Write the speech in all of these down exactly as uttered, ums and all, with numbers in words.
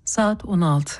Saat on altı.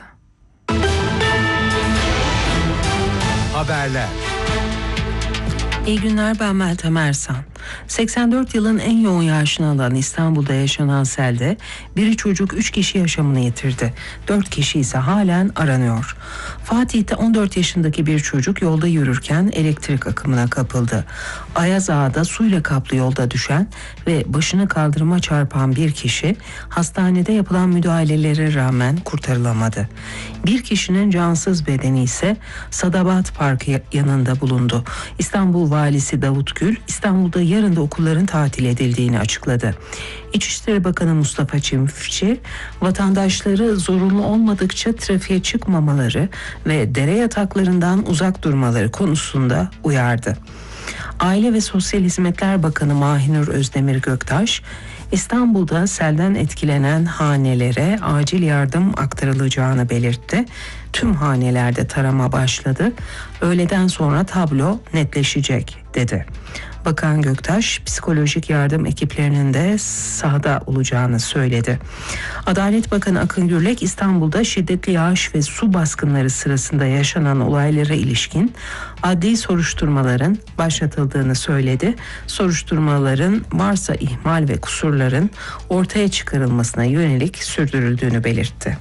Haberler. İyi günler, ben Meltem Ersan. seksen dört yılın en yoğun yağışını alan İstanbul'da yaşanan selde biri çocuk üç kişi yaşamını yitirdi. dört kişi ise halen aranıyor. Fatih'te on dört yaşındaki bir çocuk yolda yürürken elektrik akımına kapıldı. Ayaz Ağa'da suyla kaplı yolda düşen ve başını kaldırıma çarpan bir kişi hastanede yapılan müdahalelere rağmen kurtarılamadı. Bir kişinin cansız bedeni ise Sadabat Parkı yanında bulundu. İstanbul Valisi Davut Gül, İstanbul'da yarın da okulların tatil edildiğini açıkladı. İçişleri Bakanı Mustafa Çiftçi, vatandaşları zorunlu olmadıkça trafiğe çıkmamaları ve dere yataklarından uzak durmaları konusunda uyardı. Aile ve Sosyal Hizmetler Bakanı Mahinur Özdemir Göktaş, İstanbul'da selden etkilenen hanelere acil yardım aktarılacağını belirtti. Tüm hanelerde tarama başladı. Öğleden sonra tablo netleşecek dedi. Bakan Göktaş, psikolojik yardım ekiplerinin de sahada olacağını söyledi. Adalet Bakanı Akın Gürlek, İstanbul'da şiddetli yağış ve su baskınları sırasında yaşanan olaylara ilişkin adli soruşturmaların başlatıldığını söyledi. Soruşturmaların varsa ihmal ve kusurların ortaya çıkarılmasına yönelik sürdürüldüğünü belirtti.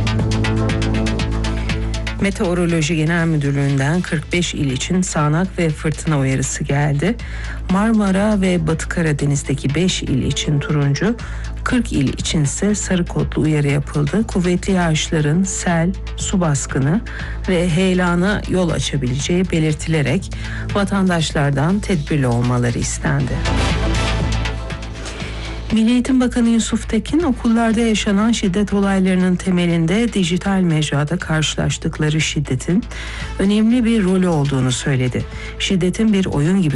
Meteoroloji Genel Müdürlüğü'nden kırk beş il için sağanak ve fırtına uyarısı geldi. Marmara ve Batı Karadeniz'deki beş il için turuncu, kırk il içinse sarı kodlu uyarı yapıldı. Kuvvetli yağışların sel, su baskını ve heyelana yol açabileceği belirtilerek vatandaşlardan tedbirli olmaları istendi. Milli Eğitim Bakanı Yusuf Tekin, okullarda yaşanan şiddet olaylarının temelinde dijital mecrada karşılaştıkları şiddetin önemli bir rolü olduğunu söyledi. Şiddetin bir oyun gibi